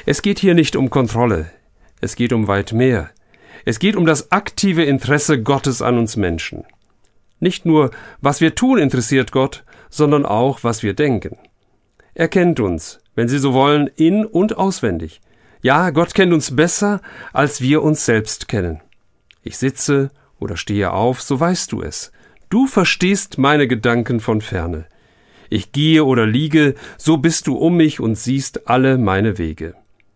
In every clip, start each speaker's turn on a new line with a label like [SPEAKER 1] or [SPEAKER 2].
[SPEAKER 1] Es geht hier nicht um Kontrolle, es geht um weit mehr. Es geht um das aktive Interesse Gottes an uns Menschen. Nicht nur, was wir tun, interessiert Gott, sondern auch, was wir denken. Er kennt uns, wenn Sie so wollen, in- und auswendig. Ja, Gott kennt uns besser, als wir uns selbst kennen. Ich sitze oder stehe auf, so weißt du es. Du verstehst meine Gedanken von ferne. Ich gehe oder liege, so bist du um mich und siehst alle meine Wege.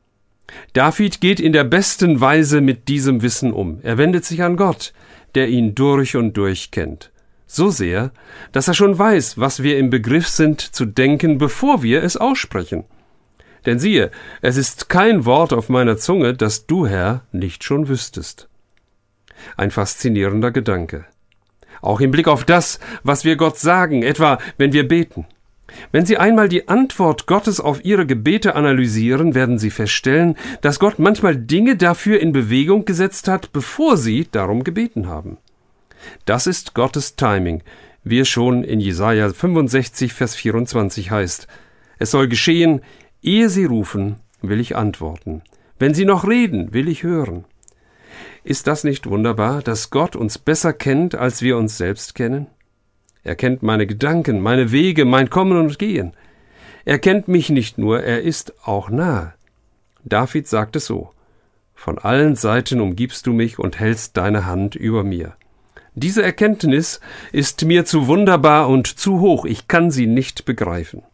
[SPEAKER 1] David geht in der besten Weise mit diesem Wissen um. Er wendet sich an Gott, der ihn durch und durch kennt. So sehr, dass er schon weiß, was wir im Begriff sind zu denken, bevor wir es aussprechen. Denn siehe, es ist kein Wort auf meiner Zunge, das du, Herr, nicht schon wüsstest. Ein faszinierender Gedanke. Auch im Blick auf das, was wir Gott sagen, etwa wenn wir beten. Wenn Sie einmal die Antwort Gottes auf Ihre Gebete analysieren, werden Sie feststellen, dass Gott manchmal Dinge dafür in Bewegung gesetzt hat, bevor Sie darum gebeten haben. Das ist Gottes Timing, wie es schon in Jesaja 65, Vers 24 heißt. Es soll geschehen, ehe Sie rufen, will ich antworten. Wenn Sie noch reden, will ich hören. Ist das nicht wunderbar, dass Gott uns besser kennt, als wir uns selbst kennen? Er kennt meine Gedanken, meine Wege, mein Kommen und Gehen. Er kennt mich nicht nur, er ist auch nahe. David sagt es so: Von allen Seiten umgibst du mich und hältst deine Hand über mir. Diese Erkenntnis ist mir zu wunderbar und zu hoch, ich kann sie nicht begreifen.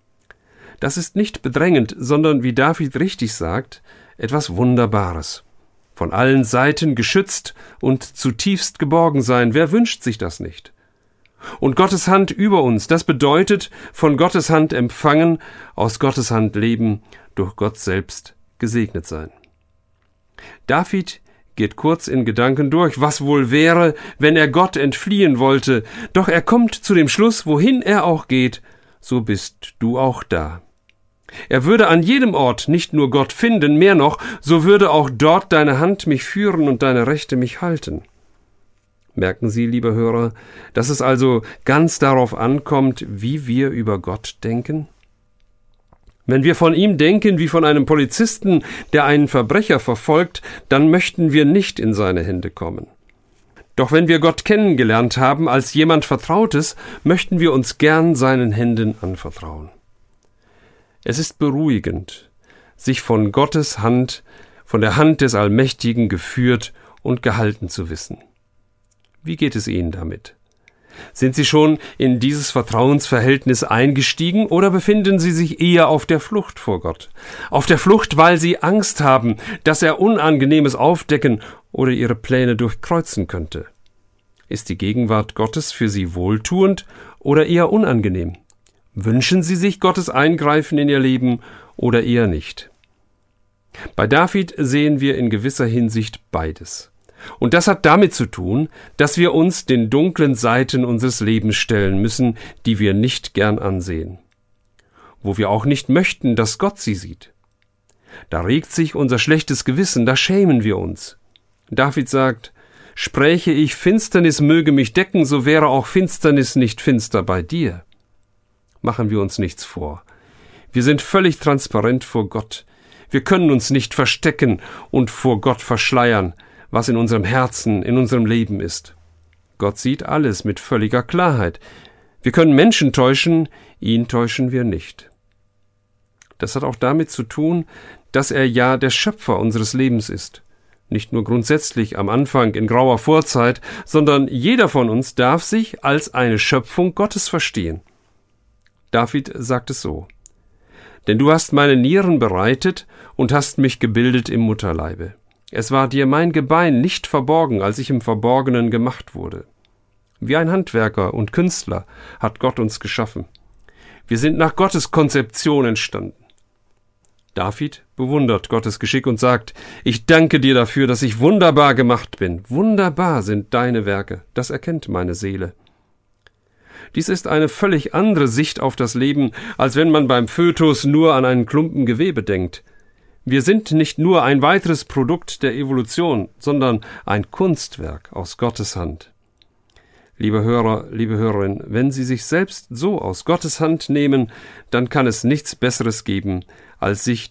[SPEAKER 1] Das ist nicht bedrängend, sondern, wie David richtig sagt, etwas Wunderbares. Von allen Seiten geschützt und zutiefst geborgen sein, wer wünscht sich das nicht? Und Gottes Hand über uns, das bedeutet, von Gottes Hand empfangen, aus Gottes Hand leben, durch Gott selbst gesegnet sein. David geht kurz in Gedanken durch, was wohl wäre, wenn er Gott entfliehen wollte, doch er kommt zu dem Schluss, wohin er auch geht, so bist du auch da. Er würde an jedem Ort nicht nur Gott finden, mehr noch, so würde auch dort deine Hand mich führen und deine Rechte mich halten. Merken Sie, liebe Hörer, dass es also ganz darauf ankommt, wie wir über Gott denken? Wenn wir von ihm denken wie von einem Polizisten, der einen Verbrecher verfolgt, dann möchten wir nicht in seine Hände kommen. Doch wenn wir Gott kennengelernt haben als jemand Vertrautes, möchten wir uns gern seinen Händen anvertrauen. Es ist beruhigend, sich von Gottes Hand, von der Hand des Allmächtigen geführt und gehalten zu wissen. Wie geht es Ihnen damit? Sind Sie schon in dieses Vertrauensverhältnis eingestiegen oder befinden Sie sich eher auf der Flucht vor Gott? Auf der Flucht, weil Sie Angst haben, dass er Unangenehmes aufdecken oder Ihre Pläne durchkreuzen könnte? Ist die Gegenwart Gottes für Sie wohltuend oder eher unangenehm? Wünschen Sie sich Gottes Eingreifen in Ihr Leben oder eher nicht? Bei David sehen wir in gewisser Hinsicht beides. Und das hat damit zu tun, dass wir uns den dunklen Seiten unseres Lebens stellen müssen, die wir nicht gern ansehen, wo wir auch nicht möchten, dass Gott sie sieht. Da regt sich unser schlechtes Gewissen, da schämen wir uns. David sagt: Spräche ich, Finsternis möge mich decken, so wäre auch Finsternis nicht finster bei dir. Machen wir uns nichts vor. Wir sind völlig transparent vor Gott. Wir können uns nicht verstecken und vor Gott verschleiern, was in unserem Herzen, in unserem Leben ist. Gott sieht alles mit völliger Klarheit. Wir können Menschen täuschen, ihn täuschen wir nicht. Das hat auch damit zu tun, dass er ja der Schöpfer unseres Lebens ist. Nicht nur grundsätzlich am Anfang in grauer Vorzeit, sondern jeder von uns darf sich als eine Schöpfung Gottes verstehen. David sagt es so: Denn du hast meine Nieren bereitet und hast mich gebildet im Mutterleibe. Es war dir mein Gebein nicht verborgen, als ich im Verborgenen gemacht wurde. Wie ein Handwerker und Künstler hat Gott uns geschaffen. Wir sind nach Gottes Konzeption entstanden. David bewundert Gottes Geschick und sagt: Ich danke dir dafür, dass ich wunderbar gemacht bin. Wunderbar sind deine Werke, das erkennt meine Seele. Dies ist eine völlig andere Sicht auf das Leben, als wenn man beim Fötus nur an einen Klumpen Gewebe denkt. Wir sind nicht nur ein weiteres Produkt der Evolution, sondern ein Kunstwerk aus Gottes Hand. Liebe Hörer, liebe Hörerin, wenn Sie sich selbst so aus Gottes Hand nehmen, dann kann es nichts Besseres geben, als sich